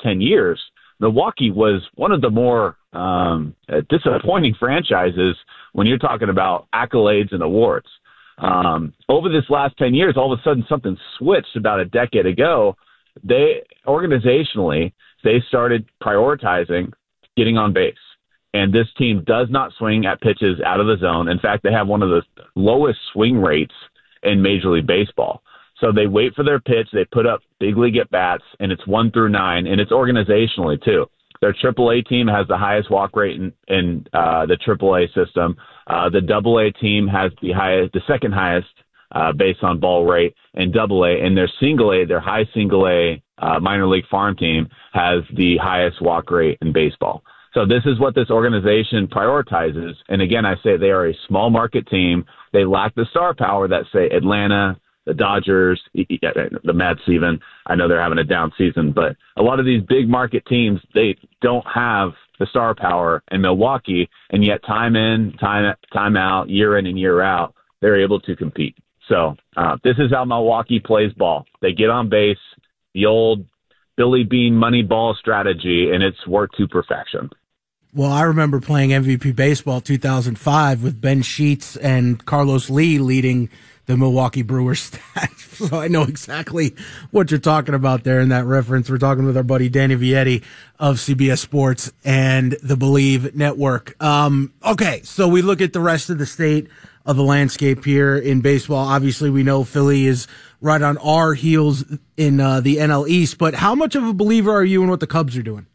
10 years, Milwaukee was one of the more disappointing franchises when you're talking about accolades and awards. Over this last 10 years, all of a sudden something switched about a decade ago. Organizationally, they started prioritizing getting on base. And this team does not swing at pitches out of the zone. In fact, they have one of the lowest swing rates in Major League Baseball. So they wait for their pitch, they put up big league at-bats, and it's 1 through 9, and it's organizationally, too. Their AAA team has the highest walk rate in the AAA system. The AA team has the second highest based on ball rate in AA, and their single A, their high single A minor league farm team has the highest walk rate in baseball. So this is what this organization prioritizes. And again, I say they are a small market team. They lack the star power that, say, Atlanta, the Dodgers, the Mets even. I know they're having a down season, but a lot of these big market teams, they don't have the star power in Milwaukee, and yet time in, time out, year in and year out, they're able to compete. So this is how Milwaukee plays ball. They get on base, the old Billy Beane money ball strategy, and it's worked to perfection. Well, I remember playing MVP Baseball 2005 with Ben Sheets and Carlos Lee leading the Milwaukee Brewers stats. So I know exactly what you're talking about there in that reference. We're talking with our buddy Danny Vietti of CBS Sports and the Believe Network. Okay, so we look at the rest of the state of the landscape here in baseball. Obviously, we know Philly is right on our heels in the NL East, but how much of a believer are you in what the Cubs are doing?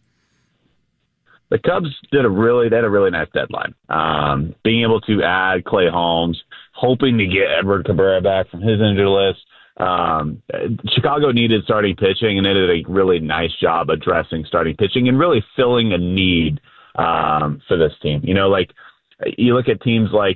The Cubs had a really nice deadline. Being able to add Clay Holmes, hoping to get Edward Cabrera back from his injury list. Chicago needed starting pitching, and they did a really nice job addressing starting pitching and really filling a need for this team. You know, like you look at teams like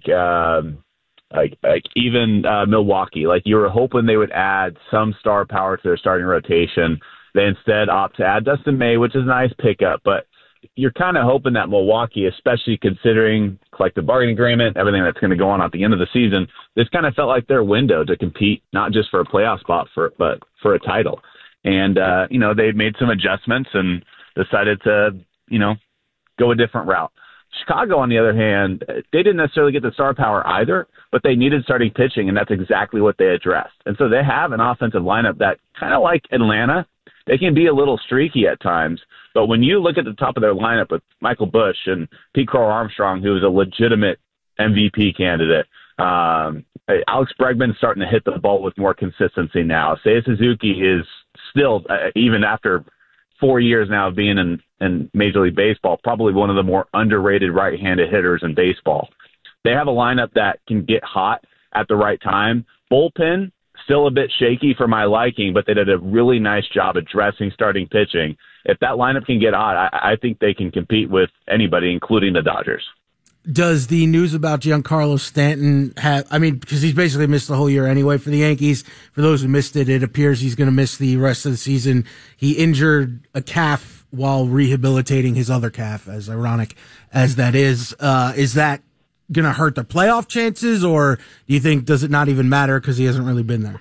even Milwaukee. Like you were hoping they would add some star power to their starting rotation. They instead opt to add Dustin May, which is a nice pickup, but you're kind of hoping that Milwaukee, especially considering collective bargaining agreement, everything that's going to go on at the end of the season, this kind of felt like their window to compete, not just for a playoff spot, but for a title. And, they made some adjustments and decided to, go a different route. Chicago, on the other hand, they didn't necessarily get the star power either, but they needed starting pitching, and that's exactly what they addressed. And so they have an offensive lineup that kind of like Atlanta, they can be a little streaky at times. But when you look at the top of their lineup with Michael Busch and Pete Crow-Armstrong, who is a legitimate MVP candidate, Alex Bregman's starting to hit the ball with more consistency now. Seiya Suzuki is still, even after 4 years now of being in Major League Baseball, probably one of the more underrated right-handed hitters in baseball. They have a lineup that can get hot at the right time. Bullpen, still a bit shaky for my liking, but they did a really nice job addressing starting pitching. If that lineup can get hot, I think they can compete with anybody, including the Dodgers. Does the news about Giancarlo Stanton because he's basically missed the whole year anyway for the Yankees. For those who missed it, it appears he's going to miss the rest of the season. He injured a calf while rehabilitating his other calf, as ironic as that is. Is that going to hurt the playoff chances, or do you think does it not even matter because he hasn't really been there?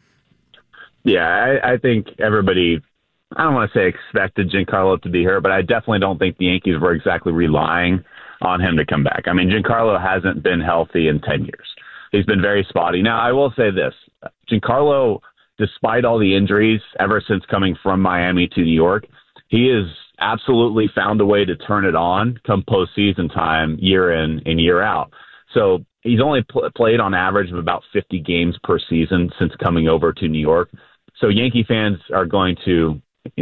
Yeah, I think everybody, I don't want to say expected Giancarlo to be hurt, but I definitely don't think the Yankees were exactly relying on him to come back. I mean, Giancarlo hasn't been healthy in 10 years. He's been very spotty. Now, I will say this. Giancarlo, despite all the injuries ever since coming from Miami to New York, he has absolutely found a way to turn it on come postseason time, year in and year out. So he's only played on average of about 50 games per season since coming over to New York. So Yankee fans are going to,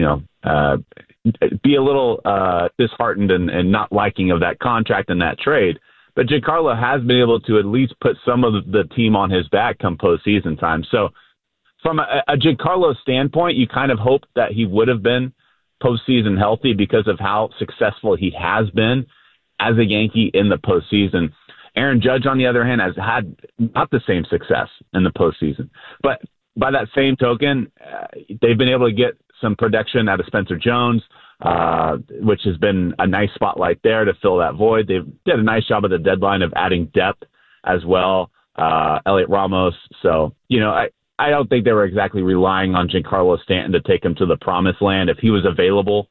be a little disheartened and not liking of that contract and that trade. But Giancarlo has been able to at least put some of the team on his back come postseason time. So from a Giancarlo standpoint, you kind of hope that he would have been postseason healthy because of how successful he has been as a Yankee in the postseason. Aaron Judge, on the other hand, has had not the same success in the postseason. But by that same token, they've been able to get some production out of Spencer Jones, which has been a nice spotlight there to fill that void. They've did a nice job at the deadline of adding depth as well, Elliot Ramos. So, I don't think they were exactly relying on Giancarlo Stanton to take him to the promised land. If he was available